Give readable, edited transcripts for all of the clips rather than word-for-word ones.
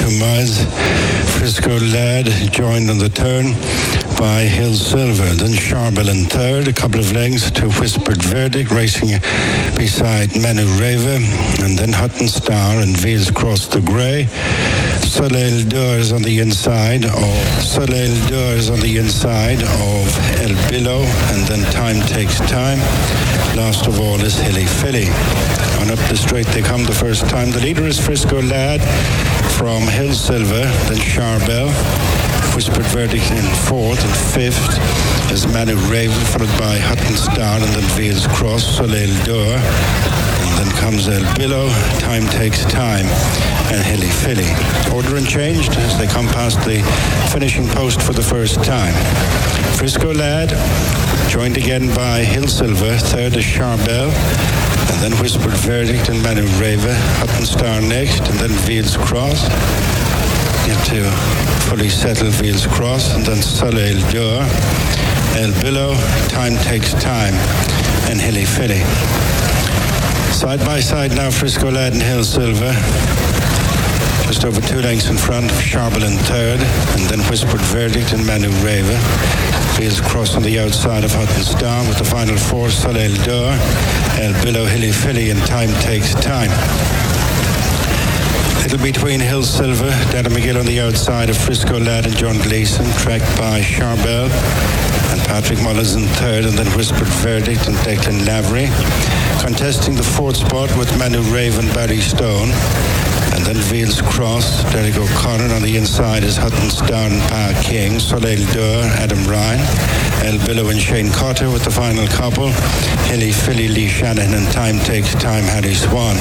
2 miles. Frisco Lad joined on the turn by Hill Silver. Then Charbel in third, a couple of lengths to Whispered Verdict, racing beside Manu Rava, and then Hutton Star and Veils Cross the Grey. Soleil D'Ors on the inside of El Billow, and then Time Takes Time. Last of all is Hilly Filly. On up the straight they come the first time. The leader is Frisco Lad from Hill Silver, then Charbel. Whispered Verdict in fourth, and fifth is Manu Raven, followed by Hutton Star, and then Veils Cross, Soleil D'Or, and then comes El Billow, Time Takes Time, and Hilly Filly. Order unchanged as they come past the finishing post for the first time. Frisco Lad, joined again by Hill Silver, third is Charbel, and then Whispered Verdict and Manu Rava, Hutton Star next, and then Veils Cross. Get to fully settle Veils Cross, and then Soleil D'Or, El Billow, Time Takes Time, and Hilly Filly. Side by side now, Frisco Lad and Hill Silver. Just over 2 lengths in front of Charbel in third, and then Whispered Verdict and Manu Rava. Veils Cross on the outside of Hutton Star with the final 4, Soleil D'Or, El Billow, Hilly Filly, and Time Takes Time. Little between Hill Silver, Dada McGill on the outside of Frisco Lad and John Gleeson, tracked by Charbel and Patrick Mullins in third, and then Whispered Verdict and Declan Lavery. Contesting the fourth spot with Manu Rava and Barry Stone. And then Veils Cross, Derek O'Connor. On the inside is Hutton Star and Pa King, Soleil D'Or, Adam Ryan, El Billow and Shane Cotter with the final couple, Hilly Filly, Lee Shannon, and Time Takes Time, Harry Swan.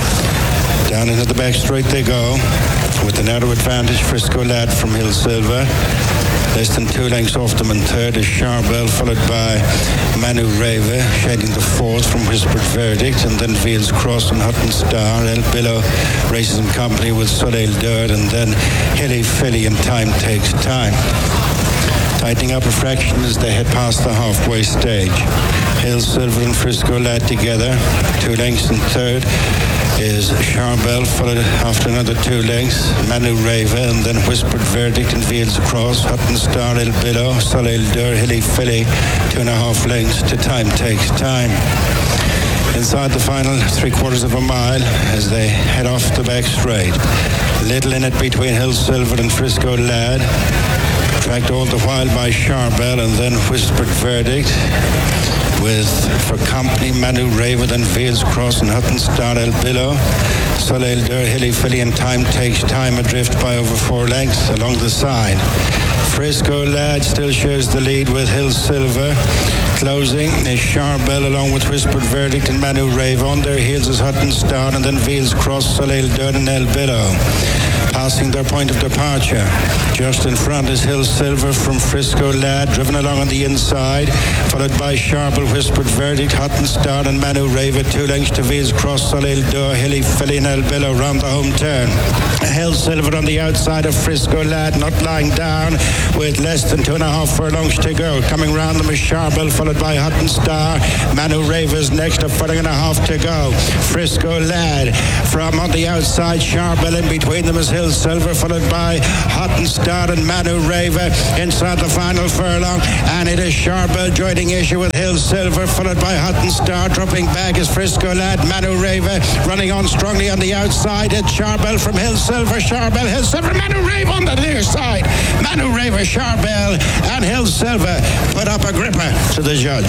Down into the back straight they go, with the narrow advantage, Frisco Lad from Hill Silver. Less than 2 lengths off them in third is Charbel, followed by Manu Rava, shading the fourth from Whispered Verdict, and then Veils Cross and Hutton Star. El Billow races in company with Soleil D'Or, and then Hilly Filly and Time Takes Time. Tightening up a fraction as they head past the halfway stage. Hill Silver and Frisco Lad together, 2 lengths in third is Charbel, followed after another 2 lengths, Manu Rava, and then Whispered Verdict and Veils Cross, Hutton Star, El Billow, Soleil D'Or, Hilly Filly, 2.5 lengths to Time Takes Time. Inside the final 3/4 of a mile as they head off the back straight. Little in it between Hill Silver and Frisco Lad, tracked all the while by Charbel, and then Whispered Verdict, with for company Manu Rava, then Veils Cross and Hutton Star, El Billow, Soleil D'Or, Hilly Filly, and Time Takes Time adrift by over 4 lengths along the side. Frisco Lad still shares the lead with Hill Silver. Closing is Charbel along with Whispered Verdict and Manu Rava. On their heels is Hutton Star, and then Veils Cross, Soleil D'Or, and El Billow. Passing their point of departure. Just in front is Hill Silver from Frisco Lad, driven along on the inside, followed by Charbel, Whispered Verdict, Hutton Star, and Manu Rava. 2 lengths to Veils Cross, Soleil D'Or, Hilly Filly, and El Billow round the home turn. Hill Silver on the outside of Frisco Lad, not lying down, with less than 2.5 furlongs to go. Coming round them is Charbel, followed by Hutton Star. Manu Rava's next, a furlong and a half to go. Frisco Lad from on the outside, Charbel in between them is Hill Silver, followed by Hutton Star and Manu Rava inside the final furlong, and it is Charbel joining issue with Hill Silver, followed by Hutton Star. Dropping back is Frisco Lad. Manu Rava running on strongly on the outside. It's Charbel from Hill Silver. Charbel, Hill Silver, Manu Rava on the near side. Manu Rava, Charbel, and Hill Silver put up a gripper to the judge.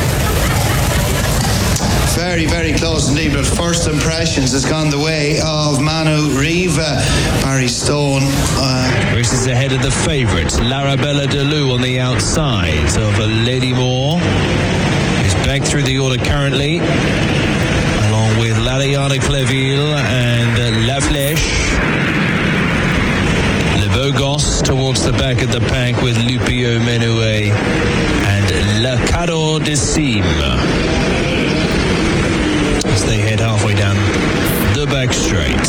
Very, very close indeed, but first impressions has gone the way of Manu Rava. Barry Stone races ahead of the favourite, Larabella DeLu on the outside of Lady Moore. He's back through the order currently, along with Lariana Cleville and La Flèche. Le Beau Gosse towards the back of the pack with Lupio Menouet and Le Cadeau de Cime. As they head halfway down the back straight.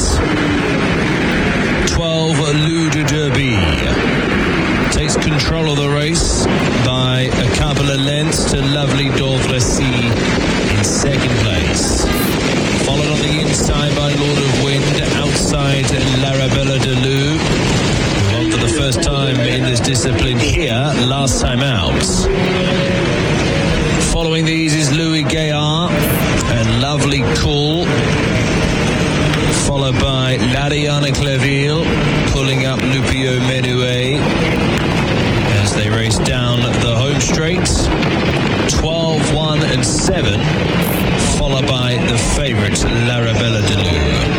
12 Lou de Derby takes control of the race by a couple of lengths to Lovely Dorvrecy in second place. Followed on the inside by Lord of Wind, outside Larabella DeLu. that last time out. Following these is Louis Gaillard and Lovely Cool, followed by Lariana Claville pulling up Lupio Menuet as they race down the home straight. 12, 1 and 7, followed by the favourite Larabella Delou.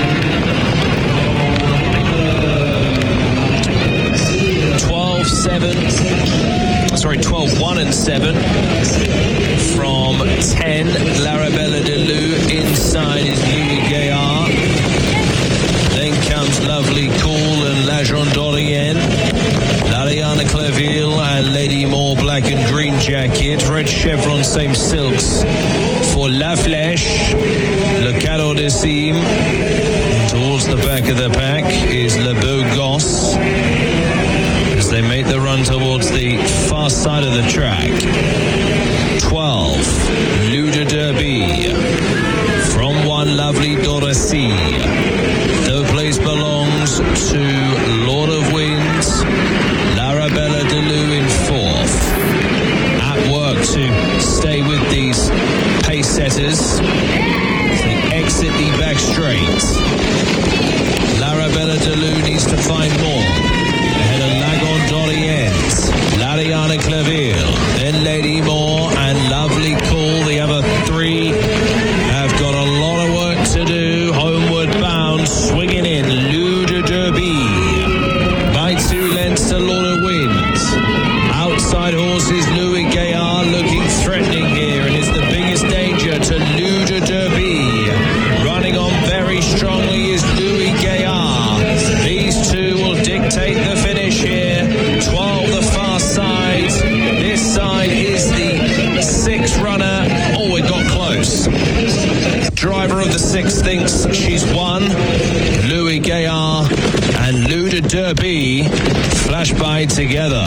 12, 1 and 7 from 10, Larabella Delou. Inside is Louis Gaillard. Then comes Lovely Cool and La Gendorienne. Lariana Claville and Lady Moore, black and green jacket. Red chevron, same silks for La Flèche. Le Cadeau de Cime. Towards the back of the pack is Le Beau Gosse, as they make the run towards the far side of the track. 12, Lou de Derby. From 1, Lovely Dorothy. Third place belongs to Lord of Winds. Larabella Delou in 4th. At work to stay with these pace setters. They exit the back straight. Larabella Delou needs to find more. Ahead of La Gendorienne, Lariana Claville, then Lady Moore and Lovely Cool. The other 3 have got a lot of work to do. Homeward bound, swinging in, Lou de Derby. By 2 lengths to Lord of Winds. Outside horses, Louis Gaillard looking threatening here, and is the biggest danger to Lou de Derby. Running on very strongly is Louis Gaillard. These 2 will dictate the finish here. 12 the far side. This side is the 6th runner. Oh, it got close. Driver of the 6 thinks she's won. Louis Gaillard and Lou de Derby flash by together.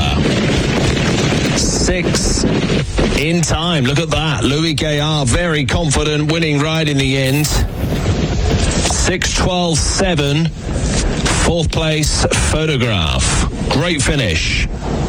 6 in time. Look at that. Louis Gaillard very confident, winning ride in the end. 6, 12, 7. 4th place, Photograph. Great finish.